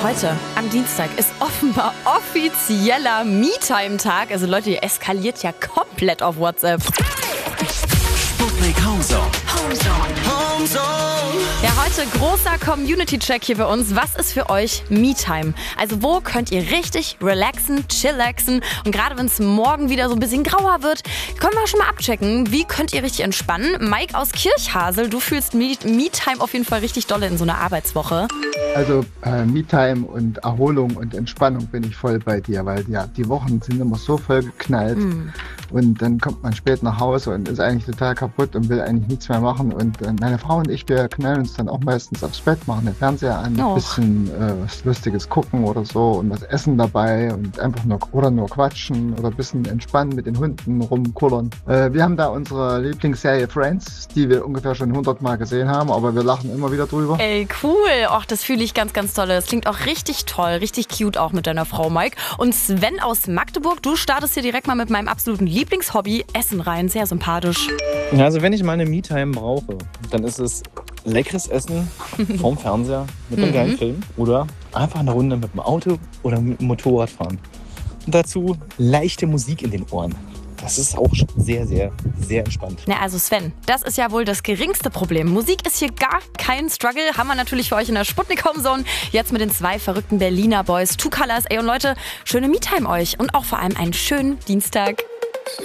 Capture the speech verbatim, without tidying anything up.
Heute, am Dienstag, ist offenbar offizieller Me-Time-Tag. Also Leute, ihr eskaliert ja komplett auf WhatsApp. Sputnik Homezone. Homezone. Homezone. Ja, heute großer Community-Check hier bei uns. Was ist für euch Me-Time? Also wo könnt ihr richtig relaxen, chillaxen? Und gerade wenn es morgen wieder so ein bisschen grauer wird, können wir schon mal abchecken, wie könnt ihr richtig entspannen? Mike aus Kirchhasel, du fühlst Me-Time auf jeden Fall richtig dolle in so einer Arbeitswoche. Also äh, Me-Time und Erholung und Entspannung bin ich voll bei dir, weil ja, die Wochen sind immer so voll geknallt mm. und dann kommt man spät nach Hause und ist eigentlich total kaputt und will eigentlich nichts mehr machen und äh, meine Frau und ich, wir knallen uns dann auch meistens aufs Bett, machen den Fernseher an, ein bisschen äh, was Lustiges gucken oder so und was essen dabei und einfach nur oder nur quatschen oder ein bisschen entspannen mit den Hunden rumkullern. Äh, wir haben da unsere Lieblingsserie Friends, die wir ungefähr schon hundertmal gesehen haben, aber wir lachen immer wieder drüber. Ey, cool. Och, das fühle ich ganz, ganz toll. Das klingt auch richtig toll, richtig cute auch mit deiner Frau, Mike. Und Sven aus Magdeburg, du startest hier direkt mal mit meinem absoluten Lieblingshobby, Essen rein. Sehr sympathisch. Ja, also wenn ich meine Me-Time brauche, dann ist es leckeres Essen vorm Fernseher mit einem geilen Film oder einfach eine Runde mit dem Auto oder mit dem Motorrad fahren. Und dazu leichte Musik in den Ohren. Das ist auch sehr, sehr, sehr entspannt. Na also Sven, das ist ja wohl das geringste Problem. Musik ist hier gar kein Struggle. Haben wir natürlich für euch in der Sputnik Homezone. Jetzt mit den zwei verrückten Berliner Boys, Two Colors. Ey und Leute, schöne Me-Time euch und auch vor allem einen schönen Dienstag.